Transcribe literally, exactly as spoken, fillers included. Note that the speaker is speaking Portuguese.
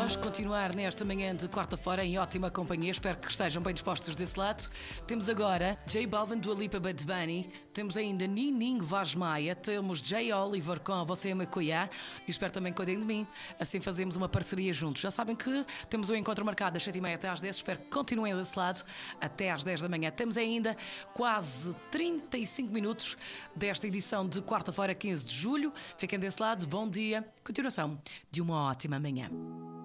Vamos continuar nesta manhã de quarta-feira em ótima companhia. Espero que estejam bem dispostos desse lado. Temos agora J Balvin, Dua Lipa, Bad Bunny. Temos ainda Nininho Vaz Maia. Temos J Oliver com Você Me Cuiá. E espero também que cuidem de mim. Assim fazemos uma parceria juntos. Já sabem que temos o um encontro marcado das sete e meia até às dez. Espero que continuem desse lado até às dez da manhã. Temos ainda quase trinta e cinco minutos desta edição de quarta-feira, quinze de julho. Fiquem desse lado. Bom dia. Continuação de uma ótima manhã.